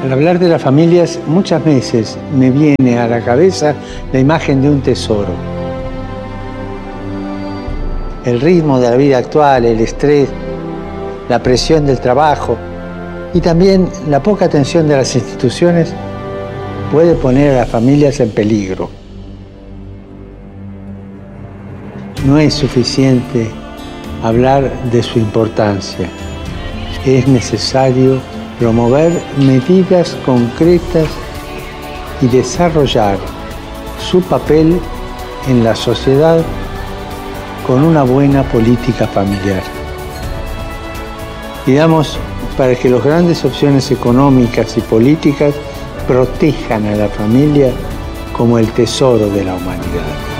Al hablar de las familias, muchas veces me viene a la cabeza la imagen de un tesoro. El ritmo de la vida actual, el estrés, la presión del trabajo y también la poca atención de las instituciones puede poner a las familias en peligro. No es suficiente hablar de su importancia. Es necesario promover medidas concretas y desarrollar su papel en la sociedad con una buena política familiar. Pidamos para que las grandes opciones económicas y políticas protejan a la familia como el tesoro de la humanidad.